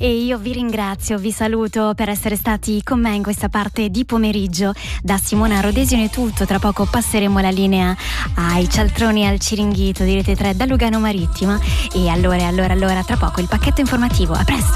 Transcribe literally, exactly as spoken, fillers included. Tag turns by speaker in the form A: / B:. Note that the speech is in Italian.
A: E io vi ringrazio, vi saluto per essere stati con me in questa parte di pomeriggio. Da Simona Rodesio è tutto, tra poco passeremo la linea ai cialtroni al Ciringhito di Rete tre da Lugano Marittima e allora, allora, allora, tra poco il pacchetto informativo. A presto!